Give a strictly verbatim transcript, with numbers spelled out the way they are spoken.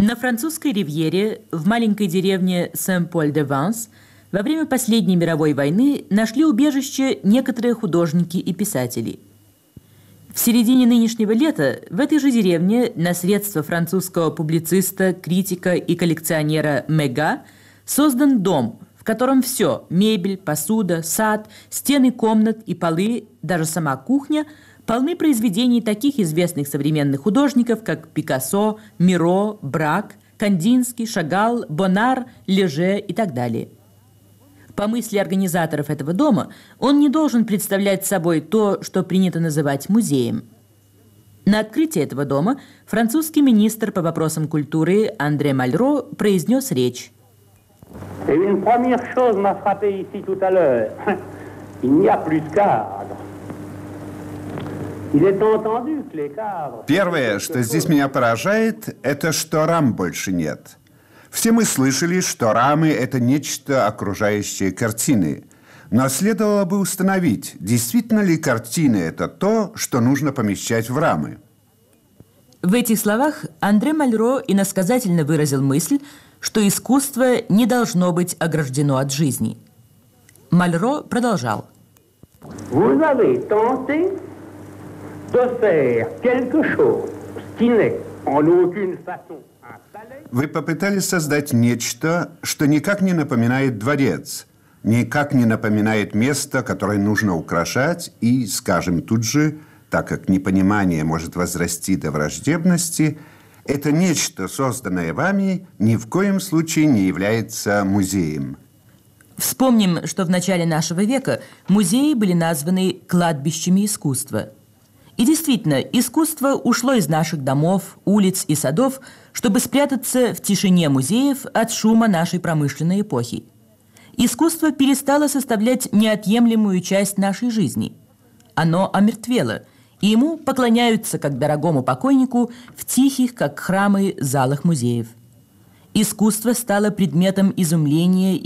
На французской ривьере, в маленькой деревне Сен-Поль-де-Ванс, во время последней мировой войны нашли убежище некоторые художники и писатели. В середине нынешнего лета в этой же деревне на средства французского публициста, критика и коллекционера Мега создан дом, в котором все – мебель, посуда, сад, стены комнат и полы, даже сама кухня – полны произведений таких известных современных художников, как Пикассо, Миро, Брак, Кандинский, Шагал, Бонар, Леже и так далее. По мысли организаторов этого дома, он не должен представлять собой то, что принято называть музеем. На открытии этого дома французский министр по вопросам культуры Андре Мальро произнес речь. Первое, что здесь меня поражает, это что рам больше нет. Все мы слышали, что рамы – это нечто окружающее картины. Но следовало бы установить, действительно ли картины – это то, что нужно помещать в рамы. В этих словах Андре Мальро иносказательно выразил мысль, что искусство не должно быть ограждено от жизни. Мальро продолжал. Vous avez tenté de faire quelque chose qui n'est en aucune façon un palais. Вы попытались создать нечто, что никак не напоминает дворец, никак не напоминает место, которое нужно украшать, и, скажем тут же, так как непонимание может возрасти до враждебности, это нечто, созданное вами, ни в коем случае не является музеем. Вспомним, что в начале нашего века музеи были названы кладбищами искусства. И действительно, искусство ушло из наших домов, улиц и садов, чтобы спрятаться в тишине музеев от шума нашей промышленной эпохи. Искусство перестало составлять неотъемлемую часть нашей жизни. Оно омертвело, и ему поклоняются, как дорогому покойнику, в тихих, как храмы, залах музеев. Искусство стало предметом изумления